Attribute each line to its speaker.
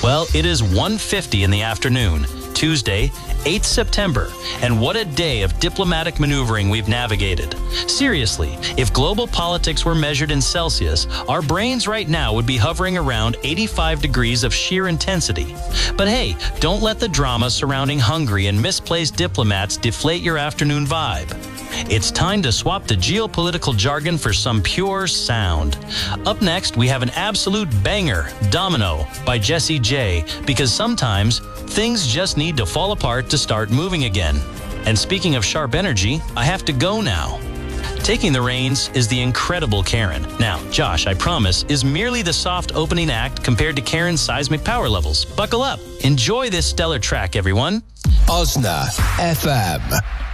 Speaker 1: Well, it is 1:50 in the afternoon, Tuesday, 8th September, and what a day of diplomatic maneuvering we've navigated. Seriously, if global politics were measured in Celsius, our brains right now would be hovering around 85 degrees of sheer intensity. But hey, don't let the drama surrounding hungry and misplaced diplomats deflate your afternoon vibe. It's time to swap the geopolitical jargon for some pure sound. Up next, we have an absolute banger, Domino, by Jessie J, because sometimes things just need to fall apart to start moving again. And speaking of sharp energy, I have to go now. Taking the reins is the incredible Karen. Now, Josh, I promise, is merely the soft opening act compared to Karen's seismic power levels. Buckle up. Enjoy this stellar track, everyone.
Speaker 2: Osna FM.